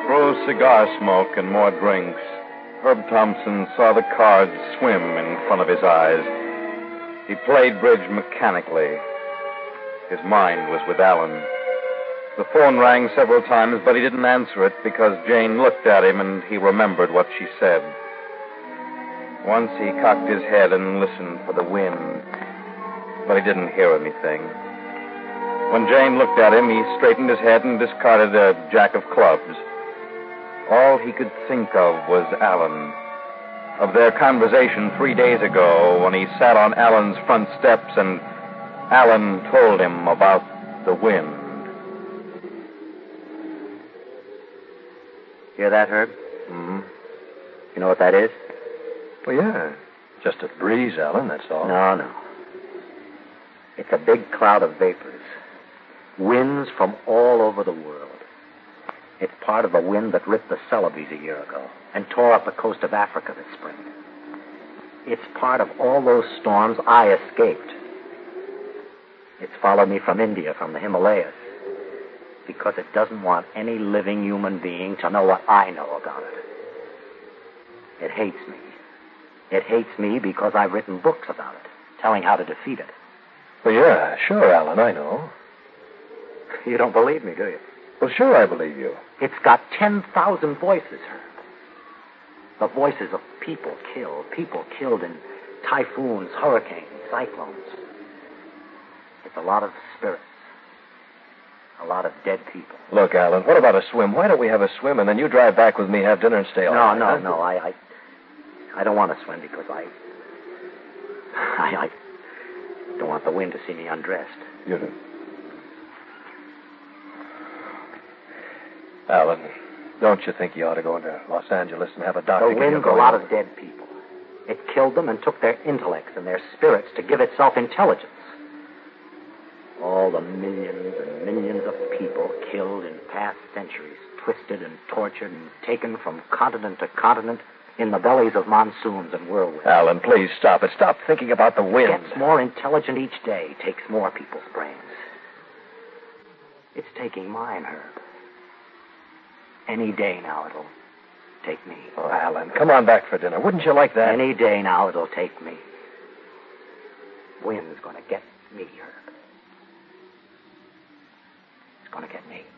Through cigar smoke and more drinks, Herb Thompson saw the cards swim in front of his eyes. He played bridge mechanically. His mind was with Alan. The phone rang several times, but he didn't answer it because Jane looked at him and he remembered what she said. Once he cocked his head and listened for the wind, but he didn't hear anything. When Jane looked at him, he straightened his head and discarded a jack of clubs. All he could think of was Alan, of their conversation 3 days ago when he sat on Alan's front steps and Alan told him about the wind. Hear that, Herb? Mm-hmm. You know what that is? Well, yeah. Just a breeze, Alan, that's all. No. It's a big cloud of vapors. Winds from all over the world. It's part of the wind that ripped the Celebes a year ago and tore up the coast of Africa this spring. It's part of all those storms I escaped. It's followed me from India, from the Himalayas, because it doesn't want any living human being to know what I know about it. It hates me. It hates me because I've written books about it, telling how to defeat it. Well, yeah, sure, Alan, I know. You don't believe me, do you? Well, sure, I believe you. It's got 10,000 voices, Herb. The voices of people killed in typhoons, hurricanes, cyclones. It's a lot of spirits. A lot of dead people. Look, Alan, what about a swim? Why don't we have a swim and then you drive back with me, have dinner, and stay all night? No. I don't want to swim because I don't want the wind to see me undressed. You do? Alan, don't you think you ought to go into Los Angeles and have a doctor? The wind's a lot of dead people. It killed them and took their intellects and their spirits to give itself intelligence. All the millions and millions of people killed in past centuries, twisted and tortured and taken from continent to continent in the bellies of monsoons and whirlwinds. Alan, please stop it. Stop thinking about the wind. It gets more intelligent each day, takes more people's brains. It's taking mine, Herb. Any day now it'll take me. Oh, Alan, come on back for dinner. Wouldn't you like that? Any day now it'll take me. Wind's gonna get me, Herb. It's gonna get me.